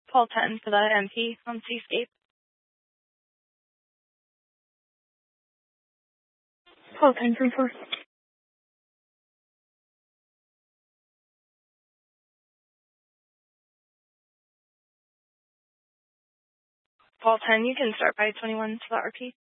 Paul 10 for the MP on Seascape. Paul 10 from 4. Paul 10, you can start by 21 to the RP.